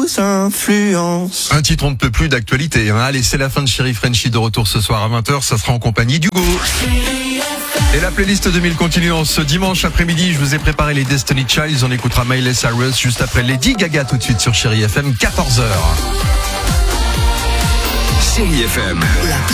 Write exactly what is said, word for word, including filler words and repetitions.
nos influences. Un titre on ne peut plus d'actualité. Hein. Allez, c'est la fin de Chéri Frenchie, de retour ce soir à vingt heures. Ça sera en compagnie d'Hugo. Et la playlist deux mille continue en ce dimanche après-midi. Je vous ai préparé les Destiny Childs. On écoutera Miley Cyrus juste après Lady Gaga tout de suite sur Chéri F M, quatorze heures. Chéri F M.